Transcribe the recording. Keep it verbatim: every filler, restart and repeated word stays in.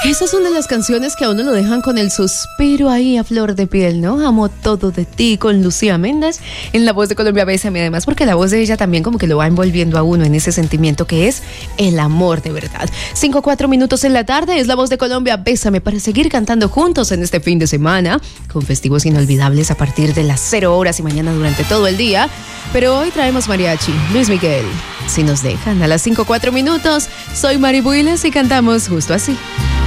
Esas son de las canciones que a uno lo dejan con el suspiro ahí a flor de piel, ¿no? Amo todo de ti, con Lucía Méndez, en La Voz de Colombia. Bésame, además, porque la voz de ella también como que lo va envolviendo a uno en ese sentimiento que es el amor de verdad. Cinco, cuatro minutos en la tarde, es La Voz de Colombia. Bésame, para seguir cantando juntos en este fin de semana, con festivos inolvidables a partir de las cero horas y mañana durante todo el día. Pero hoy traemos mariachi, Luis Miguel. Si nos dejan a las cinco, cuatro minutos, soy Mari Builes y cantamos justo así.